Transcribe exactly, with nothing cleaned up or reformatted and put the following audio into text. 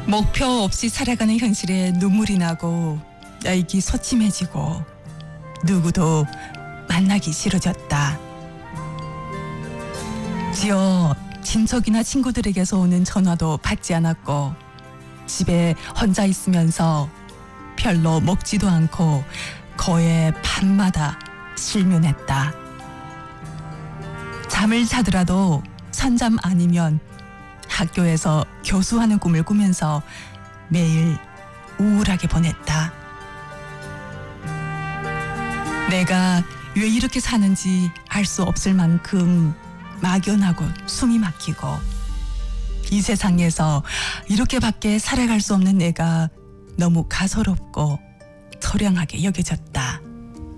목표 없이 살아가는 현실에 눈물이 나고 나이기 소침해지고 누구도 만나기 싫어졌다. 지어 친척이나 친구들에게서 오는 전화도 받지 않았고 집에 혼자 있으면서 별로 먹지도 않고 거의 밤마다 실면했다. 잠을 자더라도 선잠 아니면 학교에서 교수하는 꿈을 꾸면서 매일 우울하게 보냈다. 내가 왜 이렇게 사는지 알 수 없을 만큼 막연하고 숨이 막히고 이 세상에서 이렇게밖에 살아갈 수 없는 내가 너무 가소롭고 처량하게 여겨졌다.